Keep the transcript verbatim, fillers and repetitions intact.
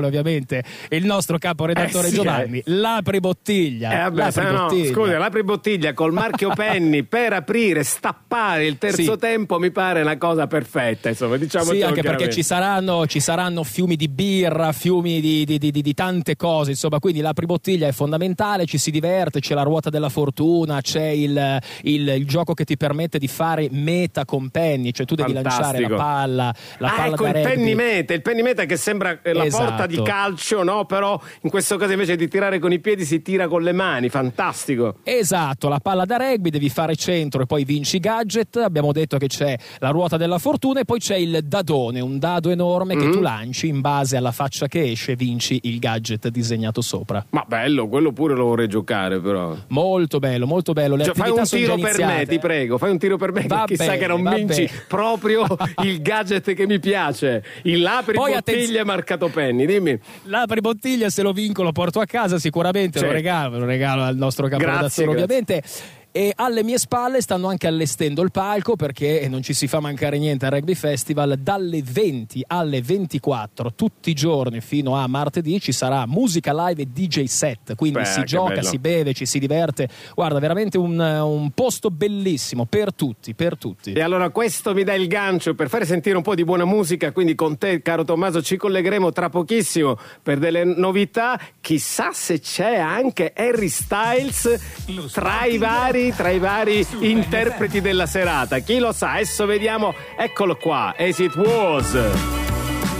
ovviamente il nostro caporedattore eh sì, Giovanni, eh. l'apri bottiglia, Eh vabbè, l'apri no, bottiglia. scusa, l'apri bottiglia col marchio Penny per aprire, stappare il terzo Sì. tempo mi pare una cosa perfetta, insomma, diciamo. Sì, anche perché ci saranno, ci saranno fiumi di birra, fiumi di, di, di, di tante cose, insomma, quindi l'apri bottiglia è fondamentale, ci si diverte, c'è la ruota della fortuna, c'è il, il, il gioco che ti permette di fare meta con Penny, cioè tu devi Fantastico. lanciare la palla, la ah, palla ecco da il rugby. penny meta, il penny meta che sembra la Esatto. porta di calcio, no? Però in questo caso invece di tirare con i piedi si tira con le mani, fantastico. Esatto, la palla da rugby, devi fare centro e poi vinci gadget. Abbiamo detto che c'è la ruota della fortuna e poi c'è il dadone, un dado enorme che Mm. tu lanci in base alla faccia che esce, vinci il gadget disegnato sopra. Ma bello, quello pure lo vorrei giocare, però. Molto bello, molto bello. Le Cioè, fai attività un sono tiro già per iniziate. me, ti prego, fai un tiro per me, Va che chissà bene, che non va vinci bene. proprio il gadget che mi piace. Il apri Poi bottiglia attenz- marcato Penny, dimmi. L'apri bottiglia, se lo vinco lo porto a casa sicuramente, Sì. lo regalo, lo regalo al nostro Grazie, caporedattore grazie. ovviamente. E alle mie spalle stanno anche allestendo il palco, perché non ci si fa mancare niente al Rugby Festival. Dalle venti alle ventiquattro tutti i giorni fino a martedì ci sarà musica live e D J set, quindi Beh, si che gioca, bello. si beve, ci si diverte. Guarda, veramente un, un posto bellissimo per tutti, per tutti. E allora questo mi dà il gancio per fare sentire un po' di buona musica, quindi con te, caro Tommaso, ci collegheremo tra pochissimo per delle novità. Chissà se c'è anche Harry Styles tra i vari tra i vari interpreti della serata, chi lo sa. Adesso vediamo, eccolo qua, As It Was.